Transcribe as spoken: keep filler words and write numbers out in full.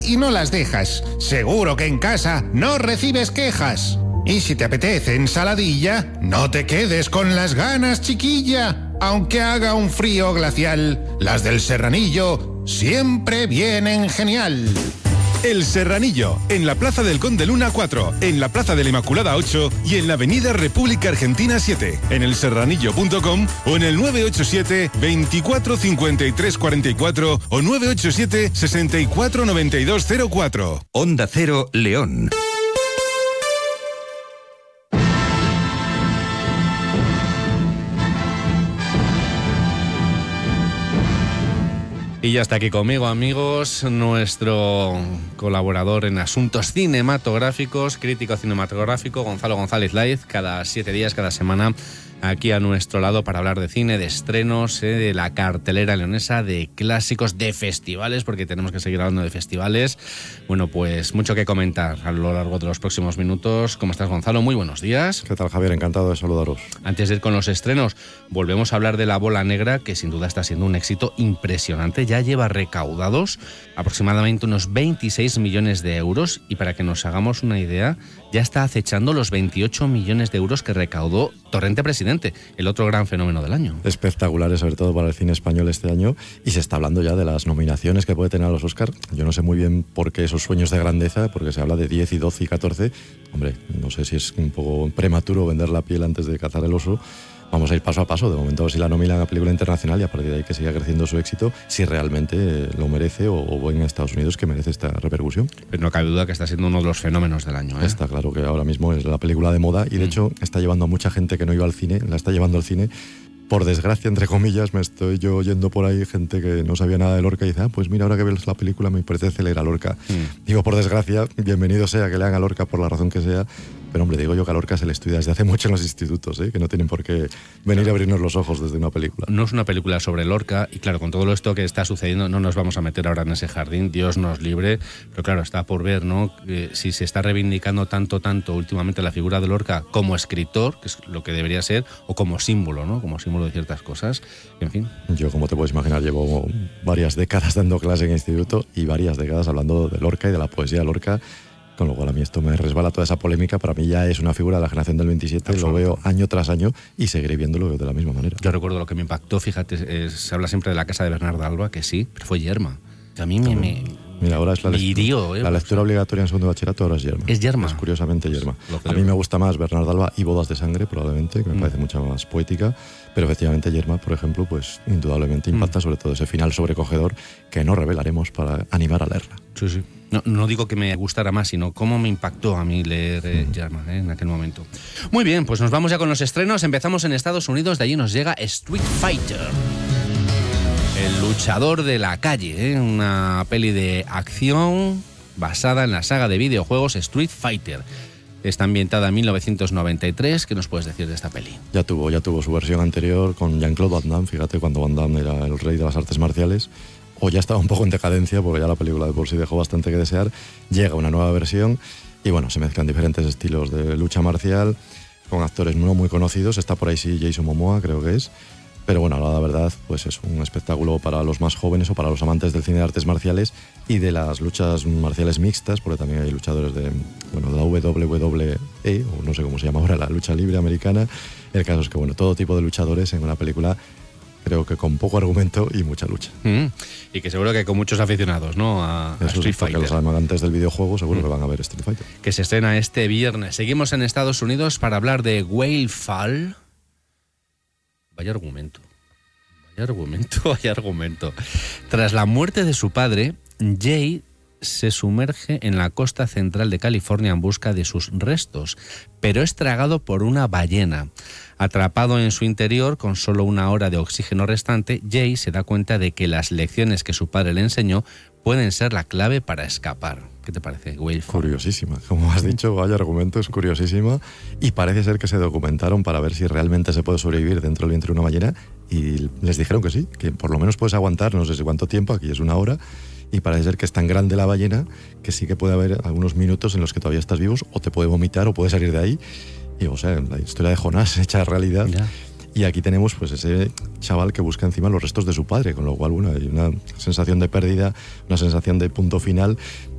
y no las dejas. Seguro que en casa no recibes quejas. Y si te apetece ensaladilla, no te quedes con las ganas, chiquilla. Aunque haga un frío glacial, las del Serranillo siempre vienen genial. El Serranillo, en la Plaza del Conde Luna cuatro, en la Plaza de la Inmaculada ocho y en la Avenida República Argentina siete, en el serranillo punto com o en el nueve ocho siete, veinticuatro, cincuenta y tres, cuarenta y cuatro o nueve ocho siete, sesenta y cuatro, noventa y dos cero cuatro. Onda Cero, León. Y ya está aquí conmigo, amigos, nuestro colaborador en asuntos cinematográficos, crítico cinematográfico, Gonzalo González Laiz, cada siete días, cada semana, aquí a nuestro lado para hablar de cine, de estrenos, eh, de la cartelera leonesa, de clásicos, de festivales, porque tenemos que seguir hablando de festivales. Bueno, pues mucho que comentar a lo largo de los próximos minutos. ¿Cómo estás, Gonzalo? Muy buenos días. ¿Qué tal, Javier? Encantado de saludaros. Antes de ir con los estrenos, volvemos a hablar de La Bola Negra, que sin duda está siendo un éxito impresionante. Ya lleva recaudados aproximadamente unos veintiséis millones de euros y para que nos hagamos una idea, ya está acechando los veintiocho millones de euros que recaudó Torrente Presidente, el otro gran fenómeno del año. Espectaculares, sobre todo para el cine español este año, y se está hablando ya de las nominaciones que puede tener a los Oscar. Yo no sé muy bien por qué esos sueños de grandeza, porque se habla de diez y doce y catorce. Hombre, no sé si es un poco prematuro vender la piel antes de cazar el oso. Vamos a ir paso a paso, de momento a ver si la nominan a película internacional y a partir de ahí que siga creciendo su éxito, si realmente lo merece o, o en Estados Unidos que merece esta repercusión. Pero no cabe duda que está siendo uno de los fenómenos del año, ¿eh? Está claro que ahora mismo es la película de moda y de mm. hecho está llevando a mucha gente que no iba al cine, la está llevando al cine. Por desgracia, entre comillas, me estoy yo oyendo por ahí gente que no sabía nada de Lorca y dice, ah, pues mira, ahora que ves la película me parece leer a Lorca. Mm. Digo, por desgracia, bienvenido sea que lean a Lorca por la razón que sea, pero hombre, digo yo que a Lorca se le estudia desde hace mucho en los institutos, ¿eh? Que no tienen por qué venir a abrirnos los ojos desde una película. No es una película sobre Lorca y claro, con todo esto que está sucediendo no nos vamos a meter ahora en ese jardín, Dios nos libre, pero claro, está por ver, ¿no? Que si se está reivindicando tanto, tanto últimamente la figura de Lorca como escritor, que es lo que debería ser, o como símbolo, ¿no? Como símbolo de ciertas cosas, en fin. Yo, como te puedes imaginar, llevo varias décadas dando clase en instituto y varias décadas hablando de Lorca y de la poesía de Lorca. Con lo cual a mí esto me resbala toda esa polémica. Para mí ya es una figura de la generación del veintisiete, lo veo año tras año y seguiré viéndolo de la misma manera. Yo recuerdo lo que me impactó, fíjate, es, se habla siempre de la casa de Bernardo Alba, que sí, pero fue Yerma. A mí me, me, Mira, ahora es la, me lectura, hirió, ¿eh? la lectura obligatoria en segundo de bachillerato, ahora es Yerma. Es Yerma. Es curiosamente Yerma. A mí me gusta más Bernardo Alba y Bodas de Sangre, probablemente, que me mm. parece mucho más poética, pero efectivamente Yerma, por ejemplo, pues indudablemente impacta, mm. sobre todo ese final sobrecogedor que no revelaremos para animar a leerla. Sí, sí. No, no digo que me gustara más, sino cómo me impactó a mí leer eh, Yerma eh, en aquel momento. Muy bien, pues nos vamos ya con los estrenos. Empezamos en Estados Unidos, de allí nos llega Street Fighter, el luchador de la calle, ¿eh? Una peli de acción basada en la saga de videojuegos Street Fighter. Está ambientada en mil novecientos noventa y tres. ¿Qué nos puedes decir de esta peli? Ya tuvo, ya tuvo su versión anterior con Jean-Claude Van Damme, fíjate, cuando Van Damme era el rey de las artes marciales. O ya estaba un poco en decadencia, porque ya la película de por sí dejó bastante que desear. Llega una nueva versión y bueno, se mezclan diferentes estilos de lucha marcial con actores no muy conocidos. Está por ahí sí Jason Momoa, creo que es. Pero bueno, la verdad, pues es un espectáculo para los más jóvenes o para los amantes del cine de artes marciales y de las luchas marciales mixtas, porque también hay luchadores de, bueno, de la W W E, o no sé cómo se llama ahora, la lucha libre americana. El caso es que, bueno, todo tipo de luchadores en una película, creo que con poco argumento y mucha lucha. Mm, y que seguro que con muchos aficionados, ¿no? A, a Street Fighter. Que los amantes del videojuego seguro mm. que van a ver Street Fighter. Que se estrena este viernes. Seguimos en Estados Unidos para hablar de Whale Fall. Vaya argumento. Vaya argumento, vaya argumento. Tras la muerte de su padre, Jay se sumerge en la costa central de California en busca de sus restos, pero es tragado por una ballena. Atrapado en su interior, con solo una hora de oxígeno restante, Jay se da cuenta de que las lecciones que su padre le enseñó pueden ser la clave para escapar. ¿Qué te parece, Whale Fall? Curiosísima, como has dicho, vaya argumento, es curiosísima, y parece ser que se documentaron para ver si realmente se puede sobrevivir dentro del vientre de una ballena, y les dijeron que sí, que por lo menos puedes aguantar no sé si cuánto tiempo, aquí es una hora, y parece ser que es tan grande la ballena que sí que puede haber algunos minutos en los que todavía estás vivos, o te puede vomitar o puedes salir de ahí. Y, o sea, la historia de Jonás hecha realidad. Ya. Y aquí tenemos pues ese chaval que busca encima los restos de su padre, con lo cual, bueno, hay una sensación de pérdida, una sensación de punto final